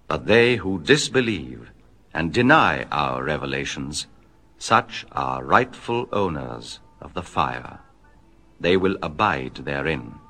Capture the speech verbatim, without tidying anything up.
But they who disbelieve and deny our revelations, such are rightful owners of the fire. They will abide therein